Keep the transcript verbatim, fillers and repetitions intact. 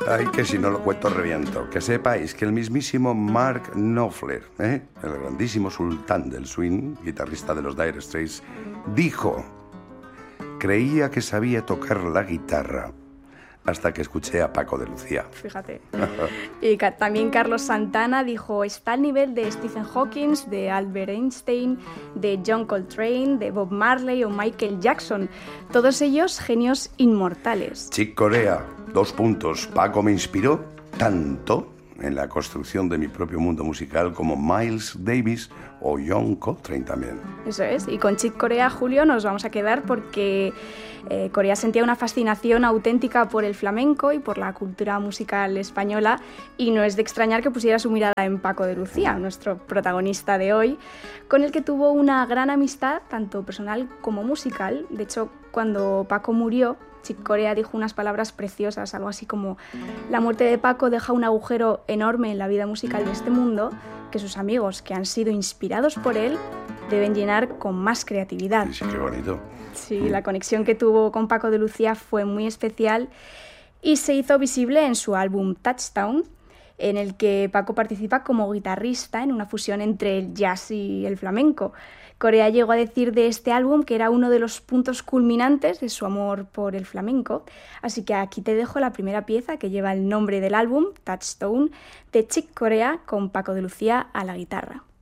Ay, que si no lo cuento reviento. Que sepáis que el mismísimo Mark Knopfler, ¿eh? el grandísimo sultán del swing, guitarrista de los Dire Straits, dijo: creía que sabía tocar la guitarra hasta que escuché a Paco de Lucía. Fíjate. Y ca- también Carlos Santana dijo: está al nivel de Stephen Hawking, de Albert Einstein, de John Coltrane, de Bob Marley o Michael Jackson. Todos ellos genios inmortales. Chick Corea, dos puntos. Paco me inspiró tanto en la construcción de mi propio mundo musical como Miles Davis o John Coltrane también. Eso es. Y con Chick Corea, Julio, nos vamos a quedar porque eh, Corea sentía una fascinación auténtica por el flamenco y por la cultura musical española, y no es de extrañar que pusiera su mirada en Paco de Lucía, nuestro protagonista de hoy, con el que tuvo una gran amistad, tanto personal como musical. De hecho, cuando Paco murió, Chick Corea dijo unas palabras preciosas, algo así como: la muerte de Paco deja un agujero enorme en la vida musical de este mundo que sus amigos, que han sido inspirados por él, deben llenar con más creatividad. Sí, sí, qué bonito. Sí, la conexión que tuvo con Paco de Lucía fue muy especial y se hizo visible en su álbum Touchdown, en el que Paco participa como guitarrista en una fusión entre el jazz y el flamenco. Corea llegó a decir de este álbum que era uno de los puntos culminantes de su amor por el flamenco. Así que aquí te dejo la primera pieza que lleva el nombre del álbum, Touchstone, de Chick Corea con Paco de Lucía a la guitarra.